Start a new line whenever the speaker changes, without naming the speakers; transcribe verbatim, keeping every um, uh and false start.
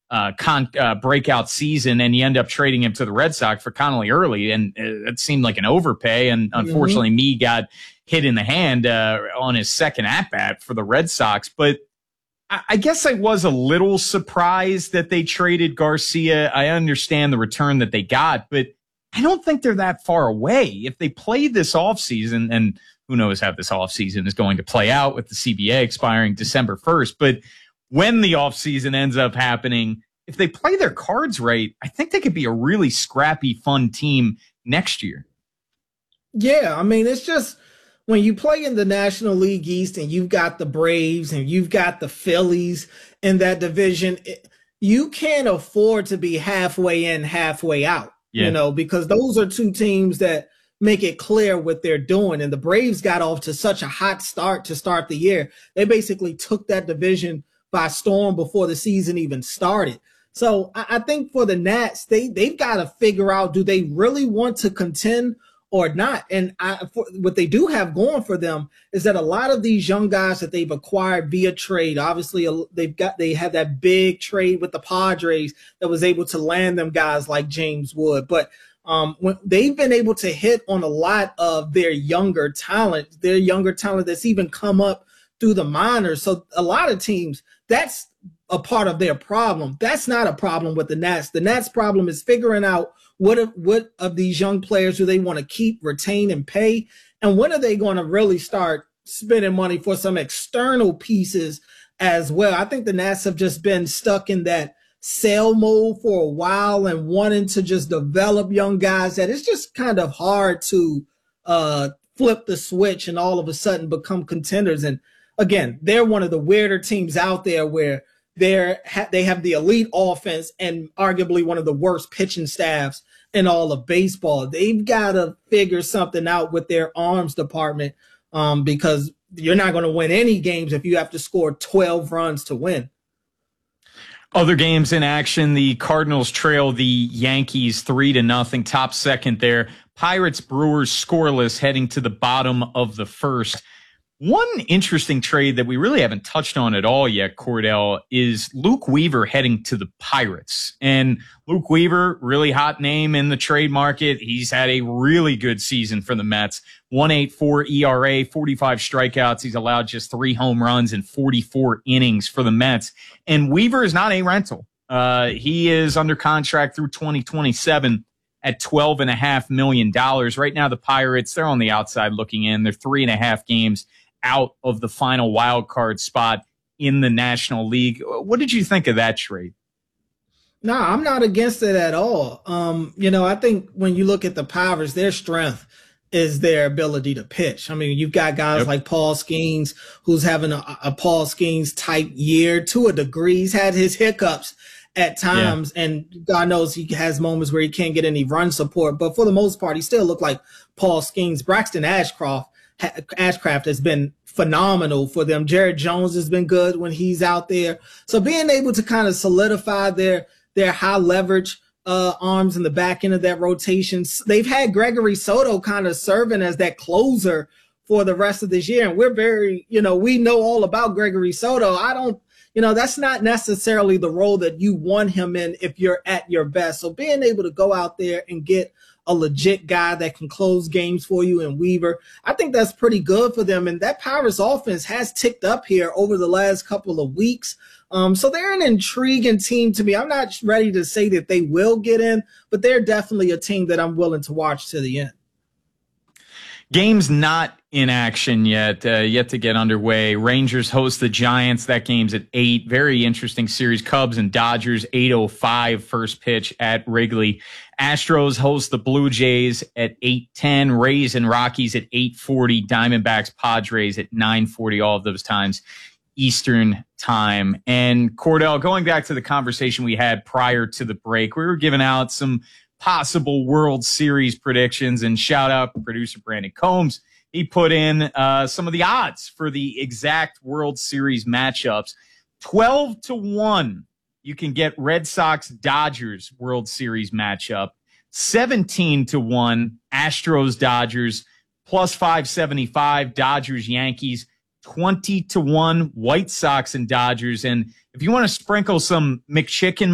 uh, con, uh, breakout season, and you end up trading him to the Red Sox for Connolly early, and it seemed like an overpay. And unfortunately, mm-hmm. me got hit in the hand uh, on his second at bat for the Red Sox. But I, I guess I was a little surprised that they traded Garcia. I understand the return that they got, but I don't think they're that far away. If they play this offseason, and who knows how this offseason is going to play out with the C B A expiring December first, but when the offseason ends up happening, if they play their cards right, I think they could be a really scrappy, fun team next year.
Yeah, I mean, it's just when you play in the National League East and you've got the Braves and you've got the Phillies in that division, it, you can't afford to be halfway in, halfway out, yeah. you know, because those are two teams that make it clear what they're doing. And the Braves got off to such a hot start to start the year. They basically took that division by storm before the season even started. So I, I think for the Nats, they, they've got to figure out, do they really want to contend or not? And I, for, what they do have going for them is that a lot of these young guys that they've acquired via trade, obviously they've got, they have that big trade with the Padres that was able to land them guys like James Wood. But um, when they've been able to hit on a lot of their younger talent, their younger talent that's even come up through the minors. So a lot of teams, that's a part of their problem. That's not a problem with the Nats. The Nats problem is figuring out what of, what of these young players do they want to keep, retain, and pay, and when are they going to really start spending money for some external pieces as well. I think the Nats have just been stuck in that sell mode for a while and wanting to just develop young guys that it's just kind of hard to uh, flip the switch and all of a sudden become contenders. And again, they're one of the weirder teams out there where they're ha- they have the elite offense and arguably one of the worst pitching staffs in all of baseball. They've got to figure something out with their arms department um, because you're not going to win any games if you have to score twelve runs to win.
Other games in action, the Cardinals trail the Yankees three to nothing, top second there. Pirates Brewers scoreless heading to the bottom of the first. One interesting trade that we really haven't touched on at all yet, Cordell, is Luke Weaver heading to the Pirates. And Luke Weaver, really hot name in the trade market. He's had a really good season for the Mets. one point eight four E R A, forty-five strikeouts. He's allowed just three home runs in forty-four innings for the Mets. And Weaver is not a rental. Uh, he is under contract through twenty twenty-seven at twelve point five million dollars. Right now, the Pirates, they're on the outside looking in. They're three and a half games out of the final wild card spot in the National League. What did you think of that trade?
No, I'm not against it at all. Um, you know, I think when you look at the Pirates, their strength is their ability to pitch. I mean, you've got guys yep. like Paul Skeens, who's having a, a Paul Skeens type year to a degree. He's had his hiccups at times, yeah. and God knows he has moments where he can't get any run support. But for the most part, he still looked like Paul Skeens. Braxton Ashcroft Ashcraft has been phenomenal for them. Jared Jones has been good when he's out there. So being able to kind of solidify their their high leverage uh, arms in the back end of that rotation. They've had Gregory Soto kind of serving as that closer for the rest of this year. And we're very, you know, we know all about Gregory Soto. I don't, you know, that's not necessarily the role that you want him in if you're at your best. So being able to go out there and get a legit guy that can close games for you in Weaver, I think that's pretty good for them. And that Pirates offense has ticked up here over the last couple of weeks. Um, so they're an intriguing team to me. I'm not ready to say that they will get in, but they're definitely a team that I'm willing to watch to the end.
Game's not in action yet, uh, yet to get underway. Rangers host the Giants. That game's at eight. Very interesting series. Cubs and Dodgers, eight oh five first pitch at Wrigley. Astros host the Blue Jays at eight ten. Rays and Rockies at eight forty. Diamondbacks, Padres at nine forty. All of those times Eastern time. And Cordell, going back to the conversation we had prior to the break, we were giving out some possible World Series predictions, and shout out producer Brandon Combs. He put in uh, some of the odds for the exact World Series matchups. twelve to one, you can get Red Sox Dodgers World Series matchup. seventeen to one, Astros Dodgers, plus five seventy-five, Dodgers Yankees. twenty to one, White Sox and Dodgers. And if you want to sprinkle some McChicken